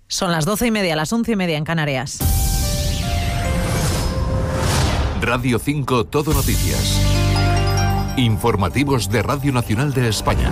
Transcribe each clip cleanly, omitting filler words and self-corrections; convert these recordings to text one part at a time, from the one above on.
Son las 12:30, las 11:30 en Canarias. Radio 5 Todo Noticias. Informativos de Radio Nacional de España.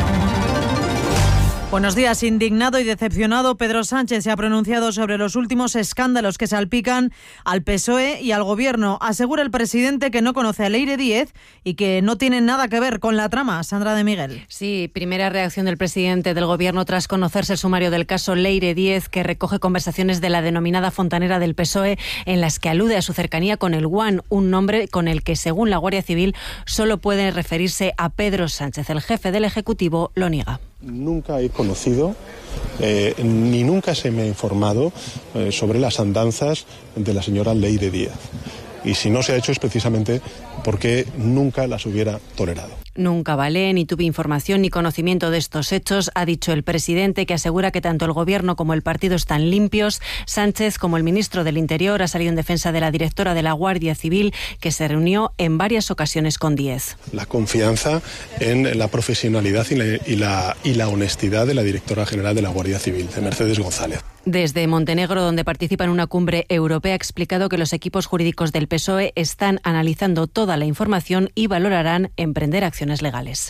Buenos días. Indignado y decepcionado, Pedro Sánchez se ha pronunciado sobre los últimos escándalos que salpican al PSOE y al Gobierno. Asegura el presidente que no conoce a Leire Díez y que no tiene nada que ver con la trama. Sandra de Miguel. Sí, primera reacción del presidente del Gobierno tras conocerse el sumario del caso Leire Díez, que recoge conversaciones de la denominada fontanera del PSOE en las que alude a su cercanía con el Guan, un nombre con el que, según la Guardia Civil, solo puede referirse a Pedro Sánchez. El jefe del Ejecutivo lo niega. Nunca he conocido ni nunca se me ha informado sobre las andanzas de la señora Leire Díez. Y si no se ha hecho es precisamente porque nunca las hubiera tolerado. Nunca valé, ni tuve información ni conocimiento de estos hechos, ha dicho el presidente, que asegura que tanto el Gobierno como el partido están limpios. Sánchez, como el ministro del Interior, ha salido en defensa de la directora de la Guardia Civil, que se reunió en varias ocasiones con Díez. La confianza en la profesionalidad y la honestidad de la directora general de la Guardia Civil, de Mercedes González. Desde Montenegro, donde participa en una cumbre europea, ha explicado que los equipos jurídicos del PSOE están analizando toda la información y valorarán emprender acciones legales.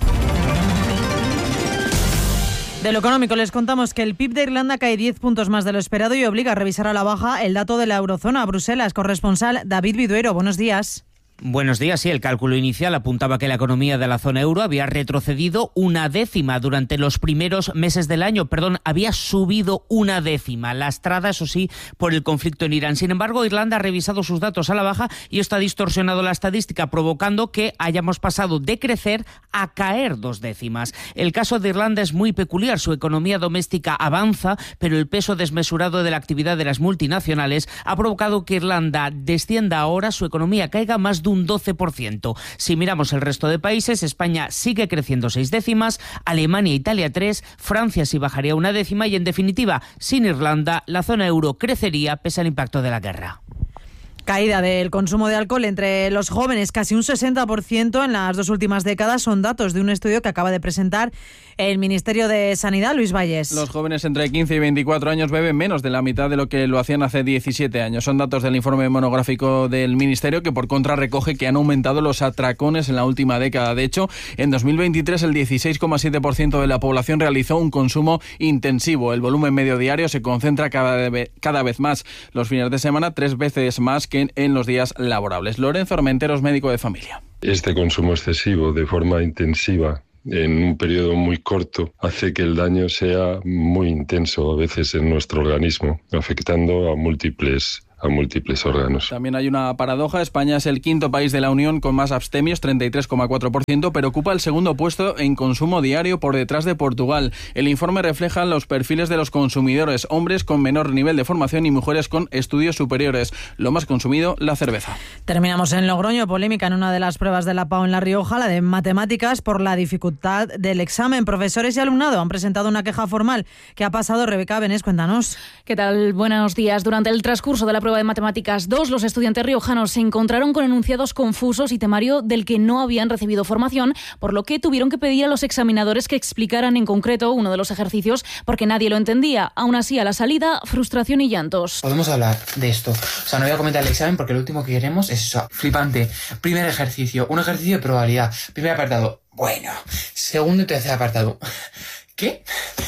De lo económico les contamos que el PIB de Irlanda cae 10 puntos más de lo esperado y obliga a revisar a la baja el dato de la eurozona. Bruselas, corresponsal David Viduero, buenos días. Buenos días. Sí, el cálculo inicial apuntaba que la economía de la zona euro había retrocedido 1/10 durante los primeros meses del año. Había subido 1/10, lastrada, eso sí, por el conflicto en Irán. Sin embargo, Irlanda ha revisado sus datos a la baja y esto ha distorsionado la estadística, provocando que hayamos pasado de crecer a caer 0,2. El caso de Irlanda es muy peculiar. Su economía doméstica avanza, pero el peso desmesurado de la actividad de las multinacionales ha provocado que Irlanda descienda ahora, su economía caiga más de un 12%. Si miramos el resto de países, España sigue creciendo 0,6, Alemania e Italia 3, Francia sí bajaría 1/10 y, en definitiva, sin Irlanda, la zona euro crecería pese al impacto de la guerra. Caída del consumo de alcohol entre los jóvenes, casi un 60% en las 2 últimas décadas, son datos de un estudio que acaba de presentar el Ministerio de Sanidad, Luis Valles. Los jóvenes entre 15 y 24 años beben menos de la mitad de lo que lo hacían hace 17 años. Son datos del informe monográfico del Ministerio, que por contra recoge que han aumentado los atracones en la última década. De hecho, en 2023 el 16,7% de la población realizó un consumo intensivo. El volumen medio diario se concentra cada vez más los fines de semana, 3 veces más que en los días laborables. Lorenzo Armenteros, médico de familia. Este consumo excesivo de forma intensiva en un periodo muy corto hace que el daño sea muy intenso a veces en nuestro organismo, afectando a múltiples órganos. También hay una paradoja. España es el quinto país de la Unión con más abstemios, 33,4%, pero ocupa el segundo puesto en consumo diario por detrás de Portugal. El informe refleja los perfiles de los consumidores, hombres con menor nivel de formación y mujeres con estudios superiores. Lo más consumido, la cerveza. Terminamos en Logroño. Polémica en una de las pruebas de la PAO en La Rioja, la de matemáticas, por la dificultad del examen. Profesores y alumnado han presentado una queja formal. ¿Qué ha pasado? Rebeca Benés, cuéntanos. ¿Qué tal? Buenos días. Durante el transcurso de la prueba de Matemáticas 2, los estudiantes riojanos se encontraron con enunciados confusos y temario del que no habían recibido formación, por lo que tuvieron que pedir a los examinadores que explicaran en concreto uno de los ejercicios porque nadie lo entendía. Aún así, a la salida, frustración y llantos. Podemos hablar de esto. O sea, no voy a comentar el examen porque lo último que queremos es eso. Flipante. Primer ejercicio, un ejercicio de probabilidad. Primer apartado, bueno. Segundo y tercer apartado. ¿Qué?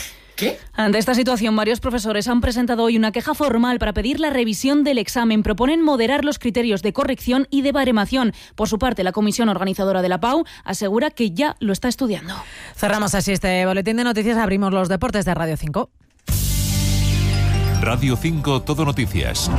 Ante esta situación, varios profesores han presentado hoy una queja formal para pedir la revisión del examen. Proponen moderar los criterios de corrección y de baremación. Por su parte, la comisión organizadora de la PAU asegura que ya lo está estudiando. Cerramos así este boletín de noticias. Abrimos los deportes de Radio 5. Radio 5 Todo Noticias.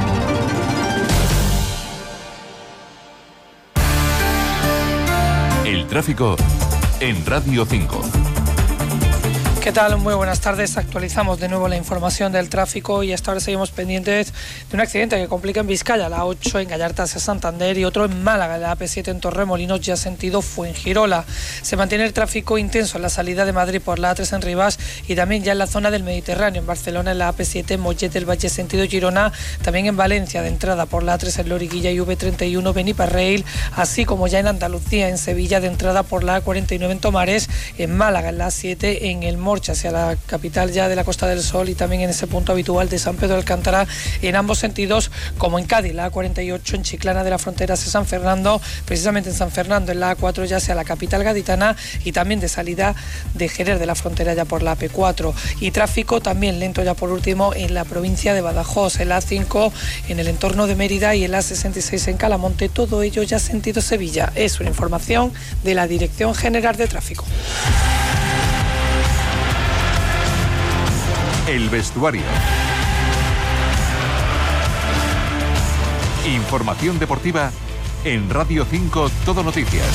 El tráfico en Radio 5. ¿Qué tal? Muy buenas tardes. Actualizamos de nuevo la información del tráfico y hasta ahora seguimos pendientes de un accidente que complica en Vizcaya, la 8 en Gallarta hacia Santander y otro en Málaga, la AP7 en Torremolinos, ya sentido Fuengirola. Se mantiene el tráfico intenso en la salida de Madrid por la A3 en Rivas y también ya en la zona del Mediterráneo, en Barcelona en la AP7 Mollet del Valle sentido Girona, también en Valencia de entrada por la A3 en Loriguilla y V31 Beniparreil, así como ya en Andalucía, en Sevilla de entrada por la A49 en Tomares, en Málaga en la A7 en El Moro Morcha hacia la capital ya de la Costa del Sol, y también en ese punto habitual de San Pedro de Alcántara en ambos sentidos, como en Cádiz, la A48 en Chiclana de la Frontera hacia San Fernando, precisamente en San Fernando en la A4 ya hacia la capital gaditana, y también de salida de Jerez de la Frontera ya por la AP4, y tráfico también lento ya por último en la provincia de Badajoz, en la A5 en el entorno de Mérida y en la A66 en Calamonte, todo ello ya sentido Sevilla. Es una información de la Dirección General de Tráfico. El vestuario. Información deportiva en Radio 5 Todo Noticias.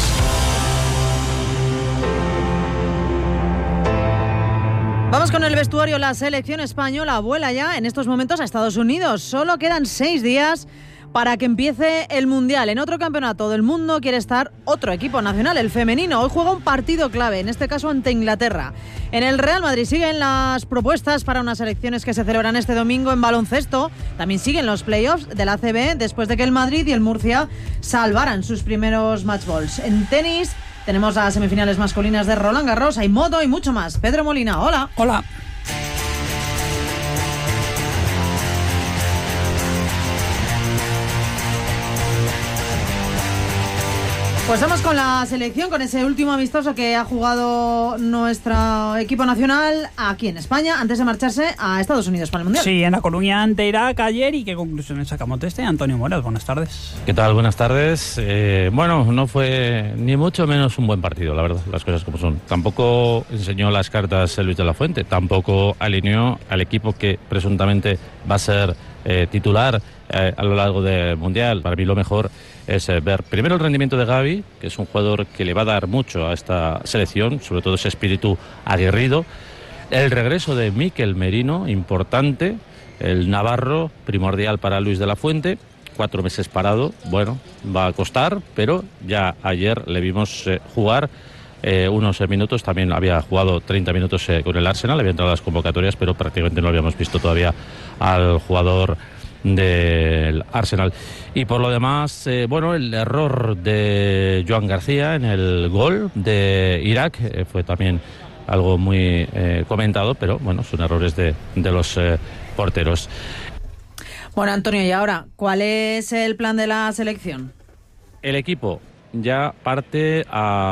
Vamos con el vestuario. La selección española vuela ya en estos momentos a Estados Unidos. Solo quedan 6 días para que empiece el Mundial. En otro campeonato del mundo quiere estar otro equipo nacional, el femenino. Hoy juega un partido clave, en este caso ante Inglaterra. En el Real Madrid siguen las propuestas para unas elecciones que se celebran este domingo en baloncesto. También siguen los playoffs de la ACB después de que el Madrid y el Murcia salvaran sus primeros matchballs. En tenis tenemos las semifinales masculinas de Roland Garros, hay modo y mucho más. Pedro Molina, hola. Hola. Pues vamos con la selección, con ese último amistoso que ha jugado nuestro equipo nacional aquí en España antes de marcharse a Estados Unidos para el Mundial. Sí, en La Coruña ante Irak ayer. ¿Y qué conclusiones sacamos de este? Antonio Moras, buenas tardes. ¿Qué tal? Buenas tardes. Bueno, no fue ni mucho menos un buen partido, la verdad, las cosas como son. Tampoco enseñó las cartas Luis de la Fuente, tampoco alineó al equipo que presuntamente va a ser titular a lo largo del Mundial. Para mí lo mejor es ver primero el rendimiento de Gavi, que es un jugador que le va a dar mucho a esta selección, sobre todo ese espíritu aguerrido. El regreso de Mikel Merino, importante. El navarro, primordial para Luis de la Fuente. 4 meses parado, bueno, va a costar, pero ya ayer le vimos jugar unos minutos. También había jugado 30 minutos con el Arsenal, había entrado a las convocatorias, pero prácticamente no habíamos visto todavía al jugador del Arsenal. Y por lo demás, bueno, el error de Joan García en el gol de Irak fue también algo muy comentado, pero bueno, son errores de los porteros. Bueno, Antonio, y ahora, ¿cuál es el plan de la selección? El equipo ya parte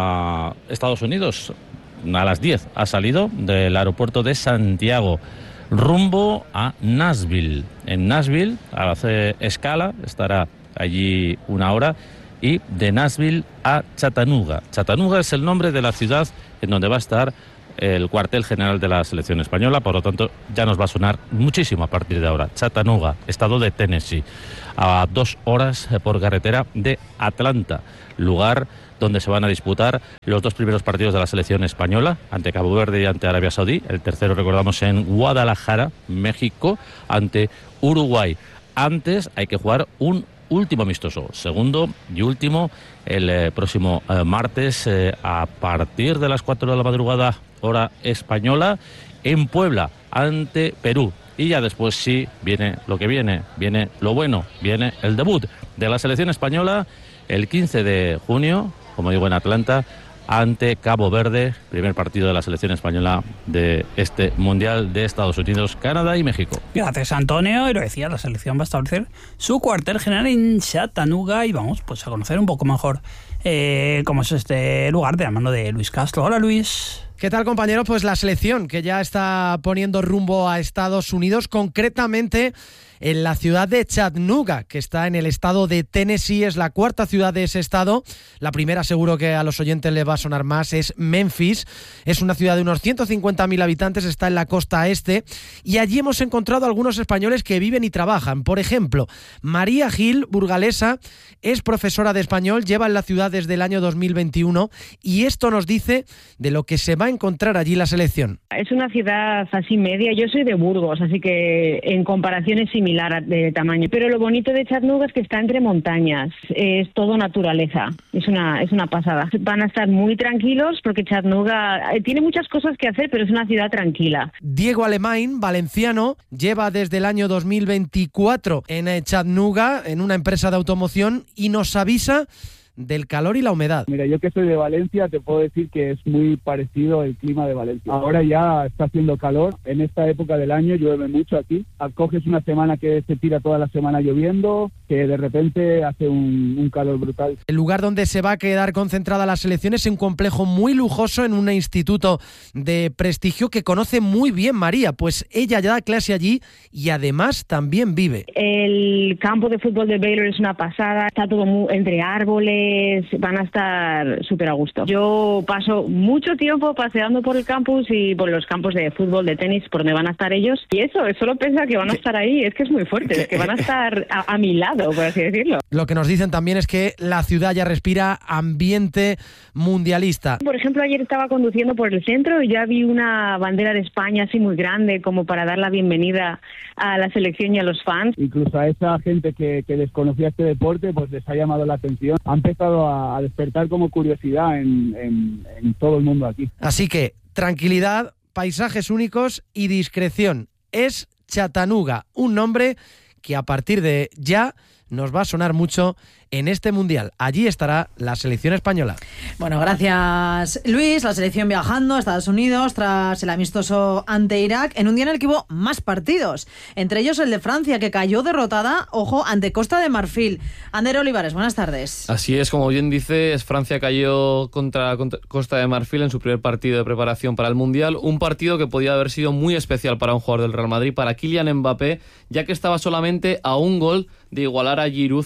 a Estados Unidos a las 10. Ha salido del aeropuerto de Santiago rumbo a Nashville. En Nashville hace escala, estará allí 1 hora, y de Nashville a Chattanooga. Chattanooga es el nombre de la ciudad en donde va a estar el cuartel general de la selección española, por lo tanto ya nos va a sonar muchísimo a partir de ahora. Chattanooga, estado de Tennessee, a 2 horas por carretera de Atlanta, lugar donde se van a disputar los 2 primeros partidos de la selección española, ante Cabo Verde y ante Arabia Saudí. El tercero, recordamos, en Guadalajara, México, ante Uruguay. Antes hay que jugar un último amistoso, segundo y último, el próximo martes a partir de las 4 de la madrugada, hora española, en Puebla, ante Perú. Y ya después sí viene lo que viene lo bueno, viene el debut de la selección española el 15 de junio, como digo, en Atlanta, ante Cabo Verde, primer partido de la selección española de este Mundial de Estados Unidos, Canadá y México. Gracias, Antonio. Y lo decía, la selección va a establecer su cuartel general en Chattanooga y vamos pues a conocer un poco mejor cómo es este lugar, de la mano de Luis Castro. Hola, Luis. ¿Qué tal, compañeros? Pues la selección que ya está poniendo rumbo a Estados Unidos, concretamente en la ciudad de Chattanooga, que está en el estado de Tennessee, es la 4ª ciudad de ese estado. La primera, seguro que a los oyentes les va a sonar más, es Memphis. Es una ciudad de unos 150.000 habitantes, está en la costa este, y allí hemos encontrado algunos españoles que viven y trabajan. Por ejemplo, María Gil, burgalesa, es profesora de español, lleva en la ciudad desde el año 2021, y esto nos dice de lo que se va a encontrar allí la selección. Es una ciudad así media, yo soy de Burgos, así que en comparación es similar de tamaño, pero lo bonito de Chattanooga es que está entre montañas, es todo naturaleza, es una pasada. Van a estar muy tranquilos porque Chattanooga tiene muchas cosas que hacer, pero es una ciudad tranquila. Diego Alemán, valenciano, lleva desde el año 2024 en Chattanooga, en una empresa de automoción, y nos avisa del calor y la humedad. Mira, yo que soy de Valencia te puedo decir que es muy parecido el clima de Valencia. Ahora ya está haciendo calor, en esta época del año llueve mucho aquí. Coges una semana que se tira toda la semana lloviendo, que de repente hace un calor brutal. El lugar donde se va a quedar concentrada la selección es un complejo muy lujoso en un instituto de prestigio que conoce muy bien María, pues ella ya da clase allí y además también vive. El campo de fútbol de Baylor es una pasada, está todo entre árboles, van a estar súper a gusto. Yo paso mucho tiempo paseando por el campus y por los campos de fútbol, de tenis, por donde van a estar ellos. Y eso, solo pensar que van a estar ahí, es que es muy fuerte, es que van a estar a mi lado, por así decirlo. Lo que nos dicen también es que la ciudad ya respira ambiente mundialista. Por ejemplo, ayer estaba conduciendo por el centro y ya vi una bandera de España así muy grande como para dar la bienvenida a la selección y a los fans. Incluso a esa gente que desconocía este deporte, pues les ha llamado la atención. Ha empezado a despertar como curiosidad en todo el mundo aquí. Así que tranquilidad, paisajes únicos y discreción. Es Chattanooga, un nombre que a partir de ya nos va a sonar mucho en este Mundial. Allí estará la selección española. Bueno, gracias Luis. La selección viajando a Estados Unidos tras el amistoso ante Irak en un día en el que hubo más partidos. Entre ellos el de Francia, que cayó derrotada, ojo, ante Costa de Marfil. Ander Olivares, buenas tardes. Así es, como bien dices, Francia cayó contra Costa de Marfil en su primer partido de preparación para el Mundial. Un partido que podía haber sido muy especial para un jugador del Real Madrid, para Kylian Mbappé, ya que estaba solamente a un gol de igualar a Giroud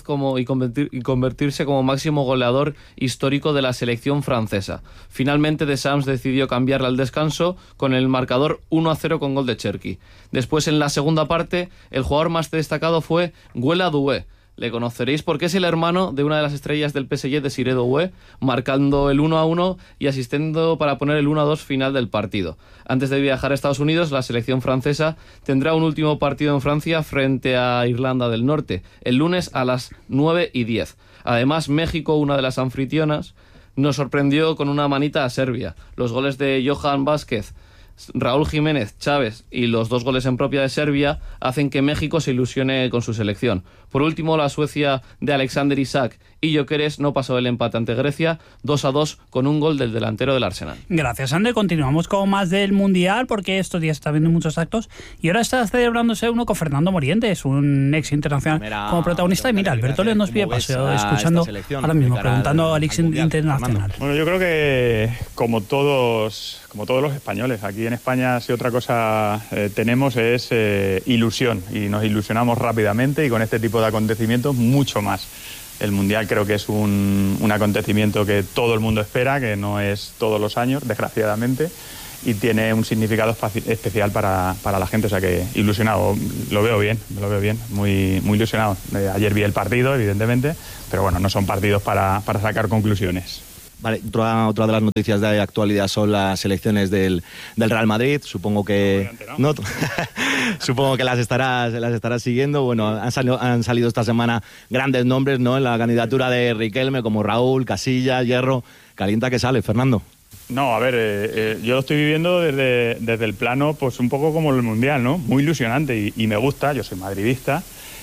y convertirse como máximo goleador histórico de la selección francesa. Finalmente Deschamps decidió cambiarle al descanso con el marcador 1-0 con gol de Cherki. Después, en la segunda parte, el jugador más destacado fue Guela Doué. Le conoceréis porque es el hermano de una de las estrellas del PSG, Desiré Doué, marcando el 1-1 y asistiendo para poner el 1-2 final del partido. Antes de viajar a Estados Unidos, la selección francesa tendrá un último partido en Francia frente a Irlanda del Norte, el lunes a las 9:10. Además, México, una de las anfitrionas, nos sorprendió con una manita a Serbia. Los goles de Johan Vázquez, Raúl Jiménez, Chávez y los 2 goles en propia de Serbia hacen que México se ilusione con su selección. Por último, la Suecia de Alexander Isak y Gyökeres no pasó el empate ante Grecia, 2-2 con un gol del delantero del Arsenal. Gracias, Ander. Continuamos con más del Mundial porque estos días está viendo muchos actos y ahora está celebrándose uno con Fernando Morientes, un ex internacional como protagonista. Y mira, Alberto León nos pide paseo escuchando ahora mismo, preguntando al ex internacional. Bueno, yo creo que como todos los españoles, aquí en España, si otra cosa tenemos es ilusión, y nos ilusionamos rápidamente y con este tipo de acontecimientos mucho más. El Mundial creo que es un acontecimiento que todo el mundo espera, que no es todos los años, desgraciadamente, y tiene un significado especial para la gente, o sea que ilusionado, lo veo bien, muy ilusionado. Ayer vi el partido, evidentemente, pero bueno, no son partidos para sacar conclusiones. Vale, otra de las noticias de actualidad son las elecciones del Real Madrid. Supongo que supongo que las estarás siguiendo. Bueno, han salido esta semana grandes nombres, ¿no?, en la candidatura de Riquelme, como Raúl, Casillas, Hierro. ¿Calienta que sale, Fernando? No, a ver, yo lo estoy viviendo desde el plano, pues un poco como el Mundial, ¿no? Muy ilusionante y me gusta. Yo soy madridista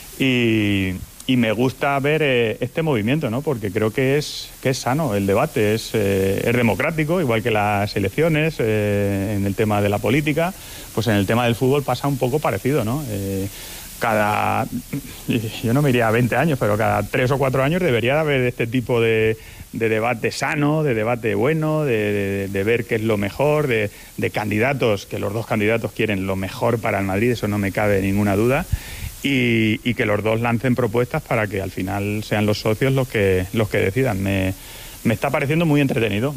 y me gusta ver este movimiento, ¿no? Porque creo que es sano el debate, es democrático, igual que las elecciones, en el tema de la política, pues en el tema del fútbol pasa un poco parecido, ¿no? Yo no me iría a 20 años, pero cada 3 o 4 años debería haber este tipo de debate sano, de debate bueno, de ver qué es lo mejor, de candidatos, que los dos candidatos quieren lo mejor para el Madrid, eso no me cabe ninguna duda. Y que los dos lancen propuestas para que al final sean los socios los que decidan. Me está pareciendo muy entretenido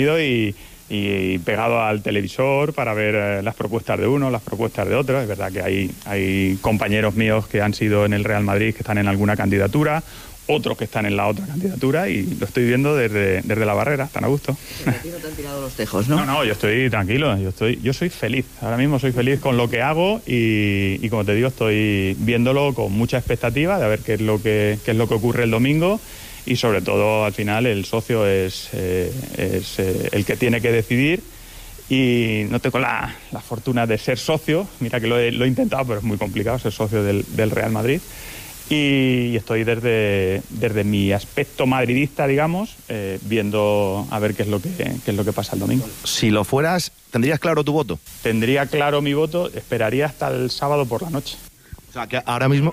y pegado al televisor para ver las propuestas de uno, las propuestas de otro. Es verdad que hay compañeros míos que han sido en el Real Madrid que están en alguna candidatura, otros que están en la otra candidatura, y lo estoy viendo desde la barrera, están a gusto. Pero a ti no te han tirado los tejos, ¿no? No, yo estoy tranquilo, yo soy feliz, ahora mismo soy feliz con lo que hago y como te digo, estoy viéndolo con mucha expectativa de ver qué es lo que ocurre el domingo, y sobre todo al final el socio es el que tiene que decidir. Y no tengo la fortuna de ser socio, mira que lo he intentado, pero es muy complicado ser socio del Real Madrid. y estoy desde mi aspecto madridista, digamos, viendo a ver qué es lo que pasa el domingo. Si lo fueras, ¿tendrías claro tu voto? Tendría claro mi voto, esperaría hasta el sábado por la noche. O sea, que ahora mismo,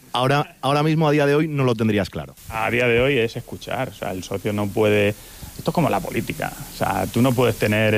a día de hoy, no lo tendrías claro. A día de hoy es escuchar, o sea, el socio no puede... Esto es como la política, o sea, tú no puedes tener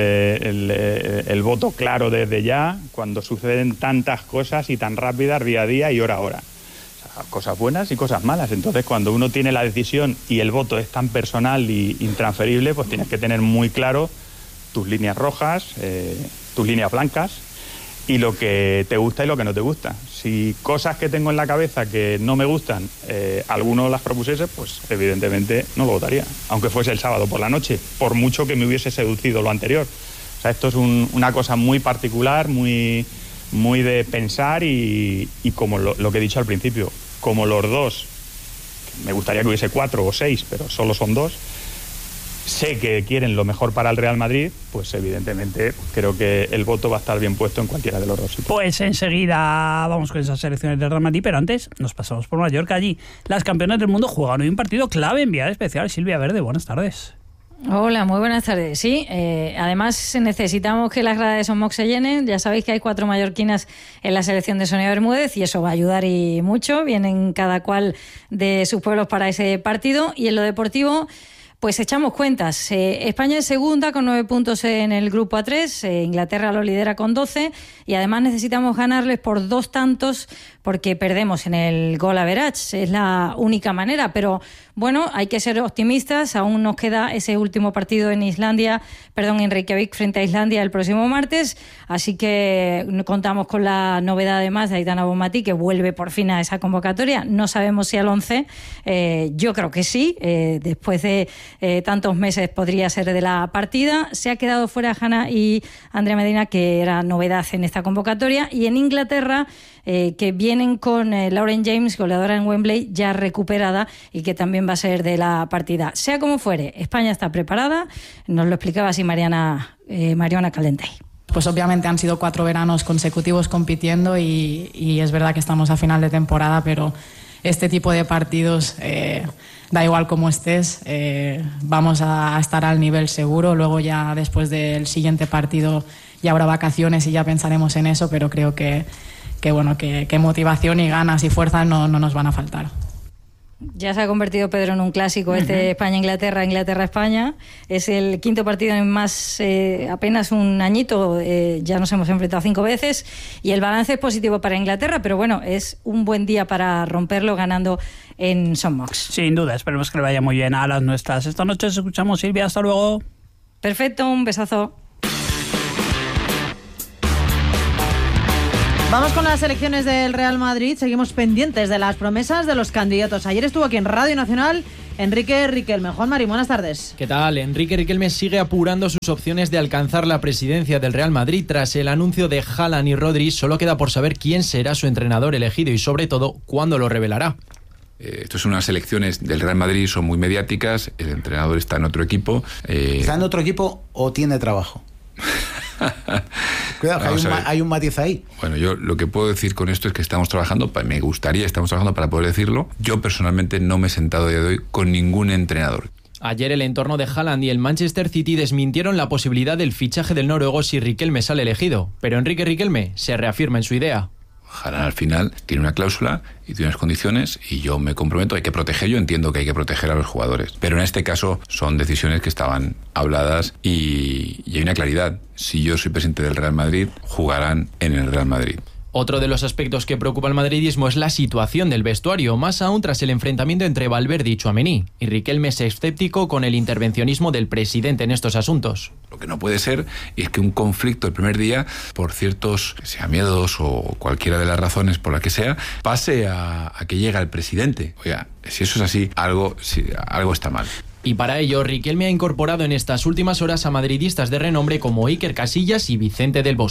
el voto claro desde ya cuando suceden tantas cosas y tan rápidas día a día y hora a hora. O sea, cosas buenas y cosas malas. Entonces, cuando uno tiene la decisión y el voto es tan personal y intransferible, pues tienes que tener muy claro tus líneas rojas, tus líneas blancas y lo que te gusta y lo que no te gusta. Si cosas que tengo en la cabeza que no me gustan, alguno las propusiese, pues evidentemente no lo votaría, aunque fuese el sábado por la noche, por mucho que me hubiese seducido lo anterior. O sea, esto es una cosa muy particular, muy de pensar y como lo que he dicho al principio, como los dos, me gustaría que hubiese 4 o 6, pero solo son 2, sé que quieren lo mejor para el Real Madrid, pues evidentemente creo que el voto va a estar bien puesto en cualquiera de los dos sitios. Pues enseguida vamos con esas selecciones del Real Madrid, pero antes nos pasamos por Mallorca. Allí las campeonas del mundo juegan hoy un partido clave, enviada especial. Silvia Verde, buenas tardes. Hola, muy buenas tardes. Sí, además necesitamos que las gradas de Son Mox se llenen. Ya sabéis que hay 4 mallorquinas en la selección de Sonia Bermúdez y eso va a ayudar y mucho. Vienen cada cual de sus pueblos para ese partido. Y en lo deportivo, pues echamos cuentas. España es segunda con 9 puntos en el grupo A3, Inglaterra lo lidera con 12 y además necesitamos ganarles por 2 tantos porque perdemos en el goal average. Es la única manera, pero bueno, hay que ser optimistas. Aún nos queda ese último partido en en Reykjavik frente a Islandia el próximo martes, así que contamos con la novedad además de Aitana Bonmatí, que vuelve por fin a esa convocatoria. No sabemos si al 11, yo creo que sí, después de tantos meses podría ser de la partida. Se ha quedado fuera Hanna y Andrea Medina, que era novedad en esta convocatoria, y en Inglaterra que vienen con Lauren James, goleadora en Wembley, ya recuperada y que también va a ser de la partida. Sea como fuere, España está preparada, nos lo explicaba así Mariona Calentey. Pues obviamente han sido 4 veranos consecutivos compitiendo y es verdad que estamos a final de temporada, pero este tipo de partidos, da igual cómo estés, vamos a estar al nivel seguro. Luego ya después del siguiente partido ya habrá vacaciones y ya pensaremos en eso, pero creo que motivación y ganas y fuerza no nos van a faltar. Ya se ha convertido, Pedro, en un clásico España-Inglaterra, Inglaterra-España. Es el 5º partido en más apenas un añito. Ya nos hemos enfrentado 5 veces y el balance es positivo para Inglaterra, pero bueno, es un buen día para romperlo ganando en Son Mox. Sin duda, esperemos que le vaya muy bien a las nuestras. Esta noche escuchamos, Silvia, hasta luego. Perfecto, un besazo. Vamos con las elecciones del Real Madrid. Seguimos pendientes de las promesas de los candidatos. Ayer estuvo aquí en Radio Nacional Enrique Riquelme. Juan Mari, buenas tardes. ¿Qué tal? Enrique Riquelme sigue apurando sus opciones de alcanzar la presidencia del Real Madrid. Tras el anuncio de Haaland y Rodri, solo queda por saber quién será su entrenador elegido y, sobre todo, cuándo lo revelará. Estas son unas elecciones del Real Madrid, son muy mediáticas. El entrenador está en otro equipo. ¿Está en otro equipo o tiene trabajo? Cuidado, que hay un matiz ahí. Bueno, yo lo que puedo decir con esto es que estamos trabajando para poder decirlo. Yo personalmente no me he sentado a día de hoy con ningún entrenador. Ayer el entorno de Haaland y el Manchester City desmintieron la posibilidad del fichaje del noruego si Riquelme sale elegido, pero Enrique Riquelme se reafirma en su idea. Haaland al final tiene una cláusula y tiene unas condiciones y yo me comprometo, hay que proteger, yo entiendo que hay que proteger a los jugadores, pero en este caso son decisiones que estaban habladas y hay una claridad. Si yo soy presidente del Real Madrid, jugarán en el Real Madrid. Otro de los aspectos que preocupa al madridismo es la situación del vestuario, más aún tras el enfrentamiento entre Valverde y Tchouaméni. Y Riquelme es escéptico con el intervencionismo del presidente en estos asuntos. Lo que no puede ser es que un conflicto el primer día, por ciertos, sea miedos o cualquiera de las razones por las que sea, pase a que llegue al presidente. Oiga, si eso es así, algo está mal. Y para ello, Riquelme ha incorporado en estas últimas horas a madridistas de renombre como Iker Casillas y Vicente del Bosque.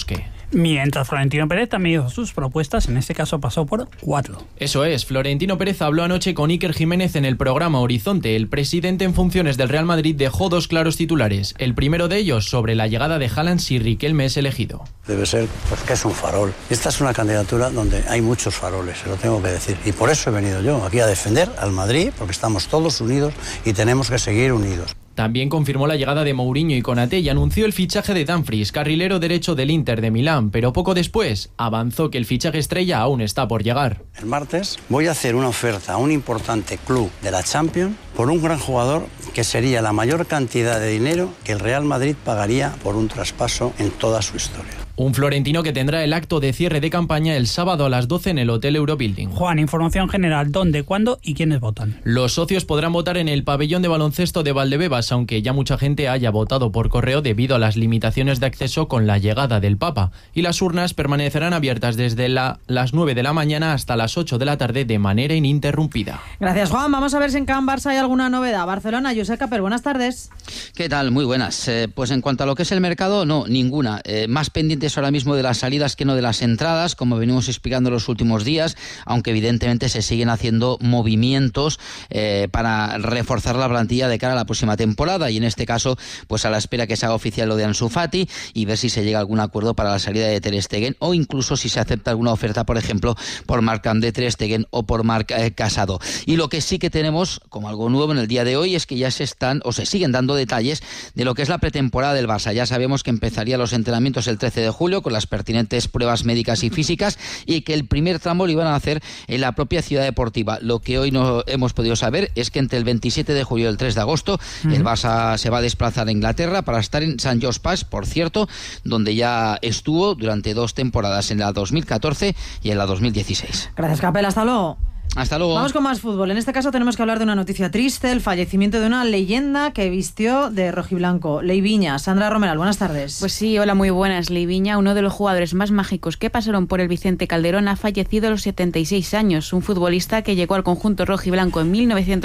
Mientras Florentino Pérez también hizo sus propuestas, en este caso pasó por 4. Eso es, Florentino Pérez habló anoche con Iker Jiménez en el programa Horizonte. El presidente en funciones del Real Madrid dejó 2 claros titulares. El primero de ellos sobre la llegada de Haaland si Riquelme es elegido. Debe ser pues que es un farol. Esta es una candidatura donde hay muchos faroles, se lo tengo que decir. Y por eso he venido yo aquí a defender al Madrid, porque estamos todos unidos y tenemos que seguir unidos. También confirmó la llegada de Mourinho y Konaté y anunció el fichaje de Dumfries, carrilero derecho del Inter de Milán, pero poco después avanzó que el fichaje estrella aún está por llegar. El martes voy a hacer una oferta a un importante club de la Champions por un gran jugador que sería la mayor cantidad de dinero que el Real Madrid pagaría por un traspaso en toda su historia. Un florentino que tendrá el acto de cierre de campaña el sábado a las 12 en el Hotel Eurobuilding. Juan, información general, ¿dónde, cuándo y quiénes votan? Los socios podrán votar en el pabellón de baloncesto de Valdebebas, aunque ya mucha gente haya votado por correo debido a las limitaciones de acceso con la llegada del Papa. Y las urnas permanecerán abiertas desde las 9 de la mañana hasta las 8 de la tarde de manera ininterrumpida. Gracias, Juan. Vamos a ver si en Can Barça hay alguna novedad. Barcelona, Josep Capel, buenas tardes. ¿Qué tal? Muy buenas. Pues en cuanto a lo que es el mercado, no, ninguna. Más pendientes ahora mismo de las salidas que no de las entradas, como venimos explicando los últimos días, aunque evidentemente se siguen haciendo movimientos para reforzar la plantilla de cara a la próxima temporada, y en este caso, pues a la espera que se haga oficial lo de Ansu Fati y ver si se llega a algún acuerdo para la salida de Ter Stegen, o incluso si se acepta alguna oferta, por ejemplo, por Marc-André Ter Stegen o por Marc Casado. Y lo que sí que tenemos como algo nuevo en el día de hoy es que ya se siguen dando detalles de lo que es la pretemporada del Barça. Ya sabemos que empezaría los entrenamientos el 13 de julio con las pertinentes pruebas médicas y físicas, y que el primer tramo lo iban a hacer en la propia ciudad deportiva. Lo que hoy no hemos podido saber es que entre el 27 de julio y el 3 de agosto el Barça se va a desplazar a Inglaterra para estar en St. George's Park, por cierto, donde ya estuvo durante 2 temporadas, en la 2014 y en la 2016. Gracias, Capel. Hasta luego. Hasta luego. Vamos con más fútbol. En este caso tenemos que hablar de una noticia triste, el fallecimiento de una leyenda que vistió de rojiblanco. Leiviña. Sandra Romeral, buenas tardes. Pues sí, hola, muy buenas. Leiviña, uno de los jugadores más mágicos que pasaron por el Vicente Calderón, ha fallecido a los 76 años. Un futbolista que llegó al conjunto rojiblanco en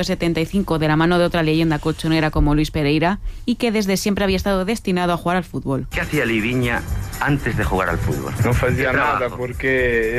1975 de la mano de otra leyenda colchonera como Luis Pereira, y que desde siempre había estado destinado a jugar al fútbol. ¿Qué hacía Leiviña antes de jugar al fútbol? Não fazia nada, porque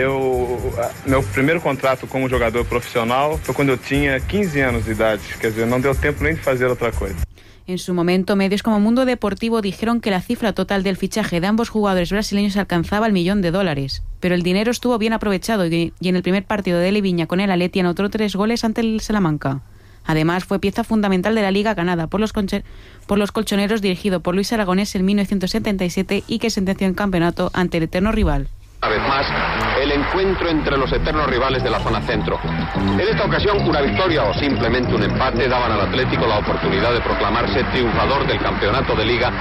meu primeiro contrato como jogador profissional foi quando eu tinha 15 anos de idade, quer dizer, não deu tempo nem de fazer outra coisa. En su momento, medios como Mundo Deportivo dijeron que la cifra total del fichaje de ambos jugadores brasileños alcanzaba $1 millón. Pero el dinero estuvo bien aprovechado y en el primer partido de Leiviña con el Atleti anotó 3 goles ante el Salamanca. Además, fue pieza fundamental de la liga ganada por los colchoneros, dirigido por Luis Aragonés en 1977, y que sentenció el campeonato ante el eterno rival. Una vez más, el encuentro entre los eternos rivales de la zona centro. En esta ocasión, una victoria o simplemente un empate daban al Atlético la oportunidad de proclamarse triunfador del campeonato de Liga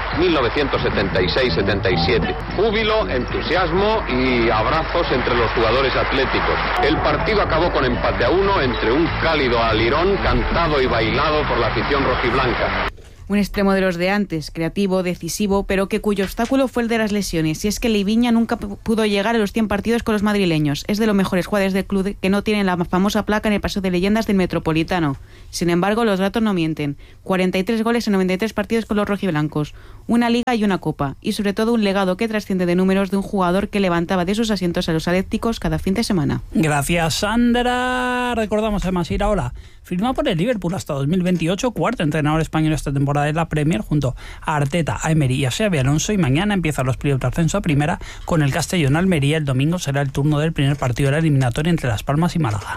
1976-77. Júbilo, entusiasmo y abrazos entre los jugadores atléticos. El partido acabó con empate a 1 entre un cálido alirón cantado y bailado por la afición rojiblanca. Un extremo de los de antes, creativo, decisivo, pero cuyo obstáculo fue el de las lesiones. Y es que Leiviña nunca pudo llegar a los 100 partidos con los madrileños. Es de los mejores jugadores del club que no tienen la famosa placa en el Paseo de Leyendas del Metropolitano. Sin embargo, los datos no mienten. 43 goles en 93 partidos con los rojiblancos, una liga y una copa, y sobre todo un legado que trasciende de números de un jugador que levantaba de sus asientos a los adépticos cada fin de semana. Gracias, Sandra. Recordamos además ir ahora. Firma por el Liverpool hasta 2028, cuarto entrenador español esta temporada de la Premier, junto a Arteta, a Emery y a Xabi Alonso, y mañana empiezan los playoffs de ascenso a primera con el Castellón Almería. El domingo será el turno del primer partido de la eliminatoria entre Las Palmas y Málaga.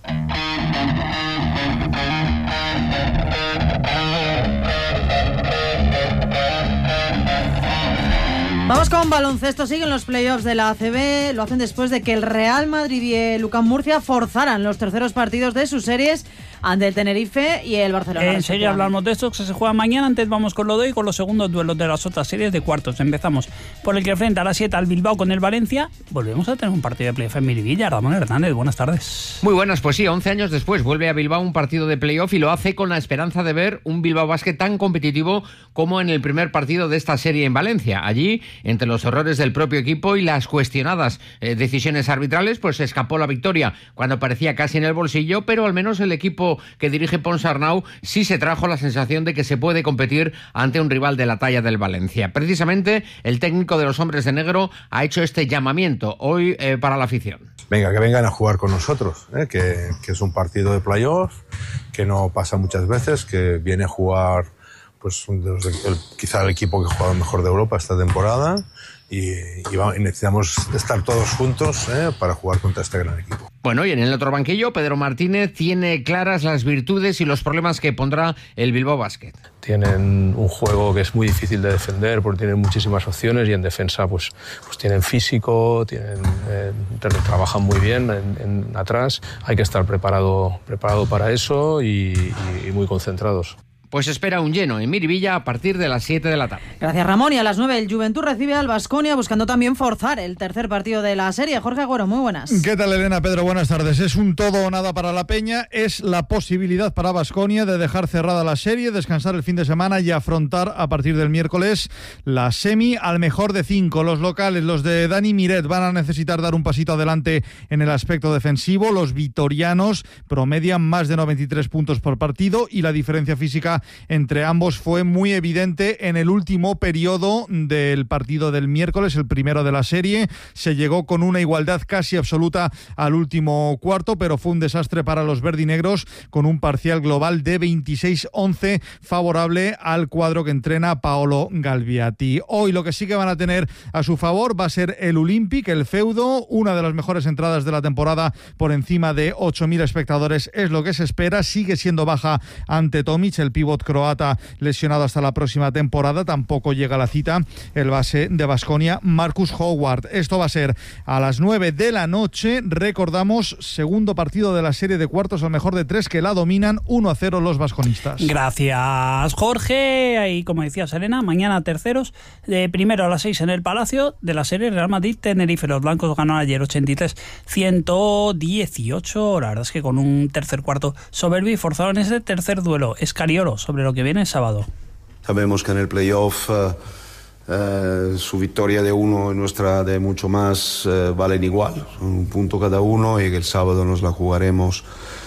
Vamos con baloncesto. Siguen los playoffs de la ACB. Lo hacen después de que el Real Madrid y el UCAM Murcia forzaran los terceros partidos de sus series ante el Tenerife y el Barcelona. Enseguida hablamos de esto, que se juega mañana. Antes vamos con lo de hoy, con los segundos duelos de las otras series de cuartos. Empezamos por el que enfrenta a las 7 al Bilbao con el Valencia. Volvemos a tener un partido de playoff en Miribilla. Ramón Hernández, buenas tardes. Muy buenas, pues sí, 11 años después vuelve a Bilbao un partido de playoff, y lo hace con la esperanza de ver un Bilbao Basket tan competitivo como en el primer partido de esta serie en Valencia. Allí, entre los errores del propio equipo y las cuestionadas decisiones arbitrales, pues se escapó la victoria cuando parecía casi en el bolsillo, pero al menos el equipo equipo que dirige Ponsarnau, sí se trajo la sensación de que se puede competir ante un rival de la talla del Valencia. Precisamente el técnico de los hombres de negro ha hecho este llamamiento hoy para la afición. Venga, que vengan a jugar con nosotros, que es un partido de playoff, que no pasa muchas veces, que viene a jugar pues quizá el equipo que ha jugado mejor de Europa esta temporada y necesitamos estar todos juntos para jugar contra este gran equipo. Bueno, y en el otro banquillo, Pedro Martínez tiene claras las virtudes y los problemas que pondrá el Bilbao Basket. Tienen un juego que es muy difícil de defender porque tienen muchísimas opciones y en defensa pues tienen físico, trabajan muy bien atrás. Hay que estar preparado para eso y muy concentrados. Pues espera un lleno en Miribilla a partir de las 7 de la tarde. Gracias, Ramón. Y a las 9 el Juventud recibe al Baskonia buscando también forzar el tercer partido de la serie. Jorge Agüero, muy buenas. ¿Qué tal, Elena? Pedro, buenas tardes. Es un todo o nada para la Peña. Es la posibilidad para Baskonia de dejar cerrada la serie, descansar el fin de semana y afrontar a partir del miércoles la semi al mejor de 5. Los locales, los de Dani Miret, van a necesitar dar un pasito adelante en el aspecto defensivo. Los vitorianos promedian más de 93 puntos por partido y la diferencia física entre ambos fue muy evidente en el último periodo del partido del miércoles, el primero de la serie. Se llegó con una igualdad casi absoluta al último cuarto, pero fue un desastre para los verdinegros con un parcial global de 26-11 favorable al cuadro que entrena Paolo Galviati. Hoy lo que sí que van a tener a su favor va a ser el Olympic, el feudo, una de las mejores entradas de la temporada, por encima de 8.000 espectadores es lo que se espera. Sigue siendo baja ante Tomic, el pívot croata lesionado hasta la próxima temporada. Tampoco llega a la cita el base de Baskonia, Marcus Howard. Esto va a ser a las 9 de la noche. Recordamos, segundo partido de la serie de cuartos al mejor de 3 que la dominan 1-0 los vasconistas. Gracias, Jorge. Y como decía Elena, mañana terceros. Primero a las 6 en el Palacio de la serie Real Madrid-Tenerife. Los blancos ganaron ayer 83-118. La verdad es que con un tercer cuarto soberbio y forzaron ese tercer duelo. Escariolo sobre lo que viene el sábado. Sabemos que en el playoff su victoria de uno y nuestra de mucho más valen igual, son un punto cada uno, y que el sábado nos la jugaremos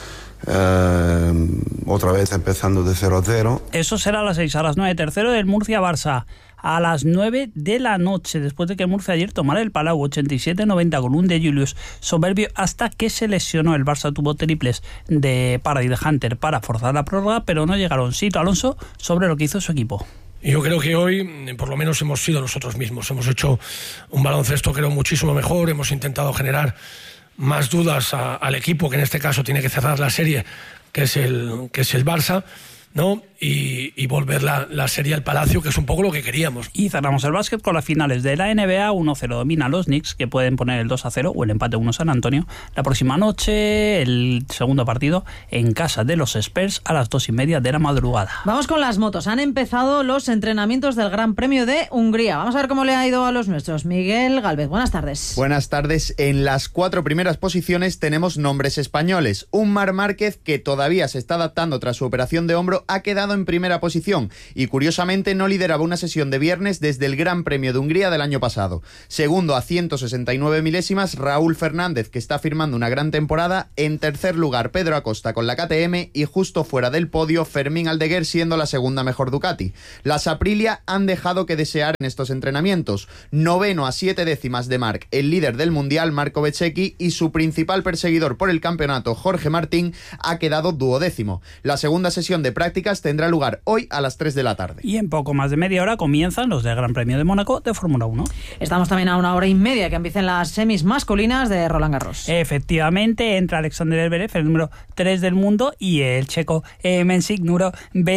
otra vez empezando de 0-0. Eso será a las 6, a las 9 tercero del Murcia-Barça. A las 9 de la noche, después de que Murcia ayer tomara el Palau 87-90 con un de Julius soberbio hasta que se lesionó. El Barça tuvo triples de Parra y de Hunter para forzar la prórroga, pero no llegaron. Sito Alonso sobre lo que hizo su equipo. Yo creo que hoy, por lo menos, hemos sido nosotros mismos. Hemos hecho un baloncesto que era muchísimo mejor, hemos intentado generar más dudas al equipo, que en este caso tiene que cerrar la serie, que es el Barça, ¿no? Y volver la serie al Palacio, que es un poco lo que queríamos. Y cerramos el básquet con las finales de la NBA. 1-0 domina los Knicks, que pueden poner el 2-0 o el empate 1 San Antonio. La próxima noche, el segundo partido en casa de los Spurs a las 2:30 de la madrugada. Vamos con las motos. Han empezado los entrenamientos del Gran Premio de Hungría. Vamos a ver cómo le ha ido a los nuestros. Miguel Gálvez, buenas tardes. Buenas tardes. En las 4 primeras posiciones tenemos nombres españoles. Un Marc Márquez, que todavía se está adaptando tras su operación de hombro, ha quedado en primera posición y curiosamente no lideraba una sesión de viernes desde el Gran Premio de Hungría del año pasado. Segundo a 169 milésimas Raúl Fernández, que está firmando una gran temporada. En tercer lugar Pedro Acosta con la KTM y justo fuera del podio Fermín Aldeguer, siendo la segunda mejor Ducati. Las Aprilia han dejado que desear en estos entrenamientos. Noveno a 7 décimas de Marc, el líder del mundial Marco Bezzecchi, y su principal perseguidor por el campeonato Jorge Martín ha quedado duodécimo. La segunda sesión de prácticas tendrá lugar hoy a las 3 de la tarde. Y en poco más de media hora comienzan los del Gran Premio de Mónaco de Fórmula 1. Estamos también a 1h30 que empiecen las semis masculinas de Roland Garros. Efectivamente, entra Alexander Zverev, el número 3 del mundo, y el checo Mensik, número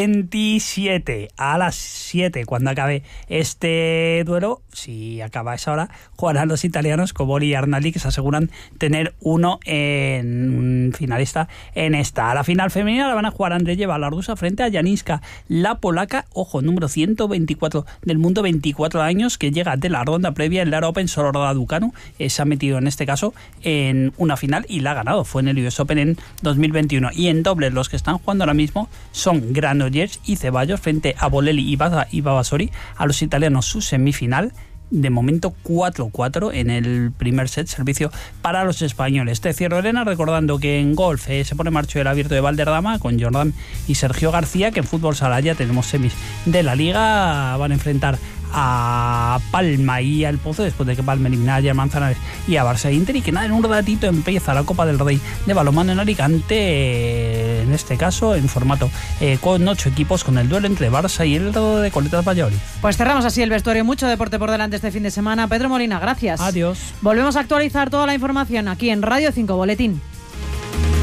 27. A las 7, cuando acabe este duelo, si acaba esa hora, jugarán los italianos Cobolli y Arnaldi, que se aseguran tener uno en un finalista en esta. A la final femenina la van a jugar Andreyeva, la rusa, frente a Janiska, la polaca, ojo, número 124 del mundo, 24 años, que llega de la ronda previa en la Open. Sororda Ducanu se ha metido en este caso en una final y la ha ganado. Fue en el US Open en 2021. Y en dobles los que están jugando ahora mismo son Granollers y Ceballos frente a Bolelli y Vavasori. A los italianos su semifinal, de momento 4-4 en el primer set, servicio para los españoles. Te cierro, Elena, recordando que en golf se pone en marcha el Abierto de Valderrama con Jordan y Sergio García, que en fútbol sala ya tenemos semis de la Liga. Van a enfrentar a Palma y al Pozo después de que Palma eliminara a Manzanares y a Barça e Inter, y que nada, en un ratito empieza la Copa del Rey de balonmano en Alicante, en este caso en formato con 8 equipos, con el duelo entre Barça y el de Coletas Valladolid. Pues cerramos así el vestuario. Mucho deporte por delante este fin de semana. Pedro Molina, gracias. Adiós. Volvemos a actualizar toda la información aquí en Radio 5 Boletín.